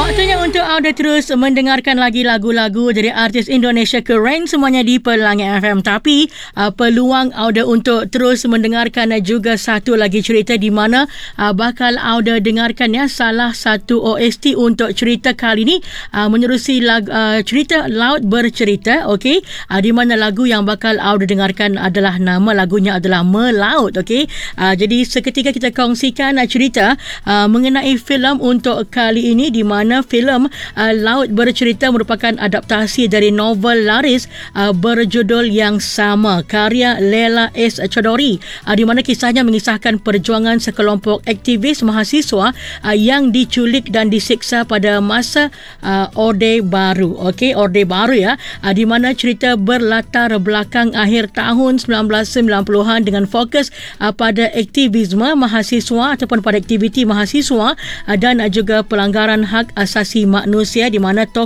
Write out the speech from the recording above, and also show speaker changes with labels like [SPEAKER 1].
[SPEAKER 1] Waktunya untuk anda terus mendengarkan lagi lagu-lagu dari artis Indonesia keren semuanya di Pelangi FM. Tapi peluang anda untuk terus mendengarkan juga satu lagi cerita di mana bakal anda dengarkan ya salah satu OST untuk cerita kali ini menerusi cerita Laut Bercerita, okey. Di mana lagu yang bakal anda dengarkan adalah nama lagunya adalah Melaut, okey. Jadi seketika kita kongsikan cerita mengenai filem untuk kali ini di mana filem Laut Bercerita merupakan adaptasi dari novel laris berjudul yang sama karya Lela S. Chowdhury, di mana kisahnya mengisahkan perjuangan sekelompok aktivis mahasiswa yang diculik dan disiksa pada masa Orde Baru. Okey, Orde Baru ya, di mana cerita berlatar belakang akhir tahun 1990-an dengan fokus pada aktivisme mahasiswa ataupun pada aktiviti mahasiswa dan juga pelanggaran hak asasi manusia, di mana